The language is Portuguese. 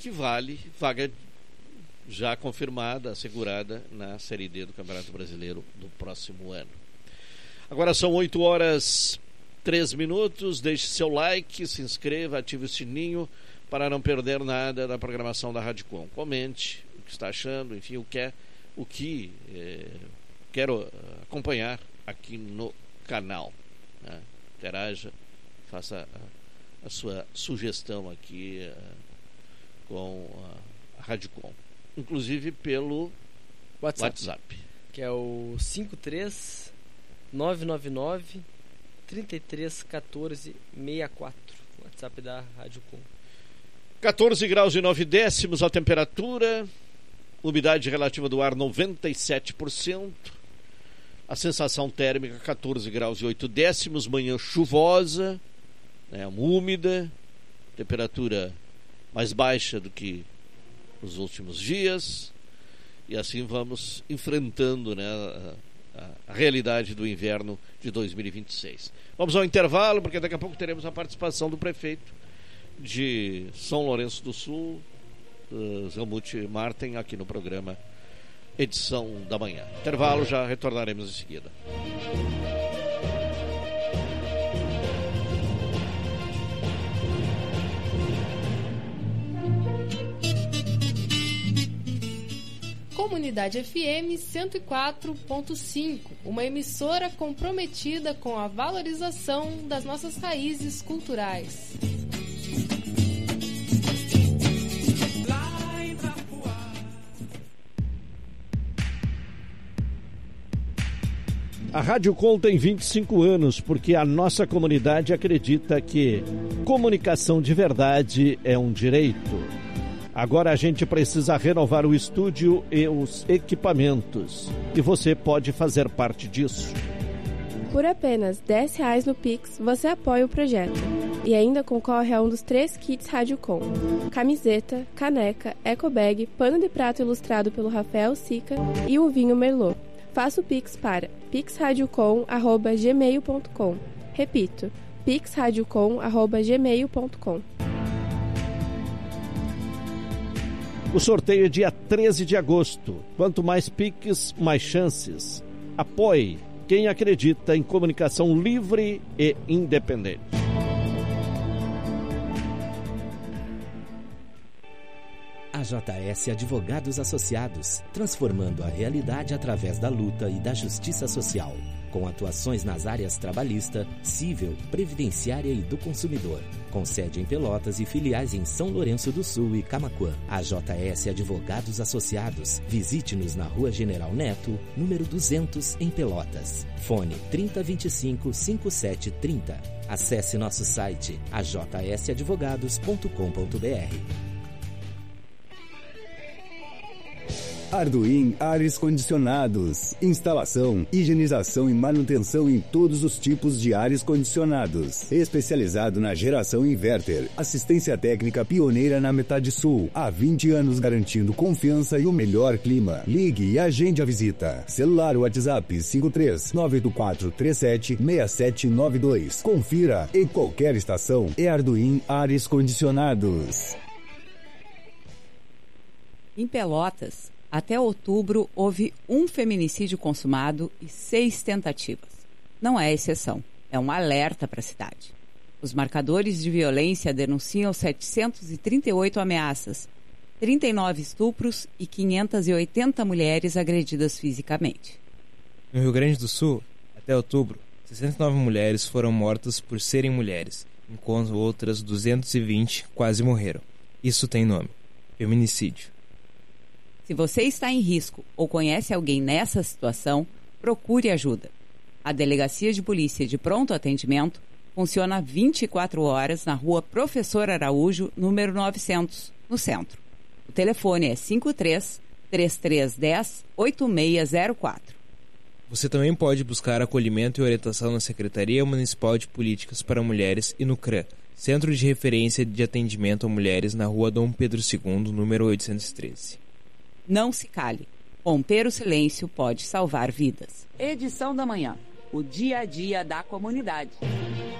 que vale vaga já confirmada, assegurada na Série D do Campeonato Brasileiro do próximo ano. Agora são 8h03. Deixe seu like, se inscreva, ative o sininho para não perder nada da programação da Rádio Com. Comente o que está achando, enfim, o que quero acompanhar aqui no canal, né? Interaja, faça a sua sugestão aqui com a Rádio Com, inclusive pelo WhatsApp, que é o 53999 3314 64, WhatsApp da Rádio Com. 14 graus e 9 décimos a temperatura, umidade relativa do ar 97%, a sensação térmica 14 graus e 8 décimos, manhã chuvosa, né, úmida, temperatura mais baixa do que nos últimos dias, e assim vamos enfrentando, né, a realidade do inverno de 2026. Vamos ao intervalo, porque daqui a pouco teremos a participação do prefeito de São Lourenço do Sul, Helmut Marten, aqui no programa Edição da Manhã. Intervalo, já retornaremos em seguida. Comunidade FM 104.5, uma emissora comprometida com a valorização das nossas raízes culturais. A Rádio Com tem 25 anos porque a nossa comunidade acredita que comunicação de verdade é um direito. Agora a gente precisa renovar o estúdio e os equipamentos. E você pode fazer parte disso. Por apenas R$10 no Pix, você apoia o projeto. E ainda concorre a um dos 3 kits Rádio Com: camiseta, caneca, ecobag, pano de prato ilustrado pelo Rafael Sica e um vinho Merlot. Faça o Pix para pixradiocom@gmail.com. Repito, pixradiocom@gmail.com. O sorteio é dia 13 de agosto. Quanto mais Pix, mais chances. Apoie quem acredita em comunicação livre e independente. AJS Advogados Associados, transformando a realidade através da luta e da justiça social, com atuações nas áreas trabalhista, civil, previdenciária e do consumidor, com sede em Pelotas e filiais em São Lourenço do Sul e Camaquã. AJS Advogados Associados, visite-nos na Rua General Neto, número 200, em Pelotas. Fone 3025-5730. Acesse nosso site ajsadvogados.com.br. Arduin Ares Condicionados. Instalação, higienização e manutenção em todos os tipos de ares condicionados. Especializado na geração inverter. Assistência técnica pioneira na metade sul. Há 20 anos garantindo confiança e o melhor clima. Ligue e agende a visita. Celular WhatsApp 53-98437-6792. Confira. Em qualquer estação é Arduin Ares Condicionados. Em Pelotas, até outubro, houve um feminicídio consumado e 6 tentativas. Não é exceção, é um alerta para a cidade. Os marcadores de violência denunciam 738 ameaças, 39 estupros e 580 mulheres agredidas fisicamente. No Rio Grande do Sul, até outubro, 69 mulheres foram mortas por serem mulheres, enquanto outras 220 quase morreram. Isso tem nome: feminicídio. Se você está em risco ou conhece alguém nessa situação, procure ajuda. A Delegacia de Polícia de Pronto Atendimento funciona 24 horas na Rua Professor Araújo, número 900, no centro. O telefone é 53-3310-8604. Você também pode buscar acolhimento e orientação na Secretaria Municipal de Políticas para Mulheres e no CRAM, Centro de Referência de Atendimento a Mulheres, na Rua Dom Pedro II, número 813. Não se cale. Romper o silêncio pode salvar vidas. Edição da Manhã. O dia a dia da comunidade.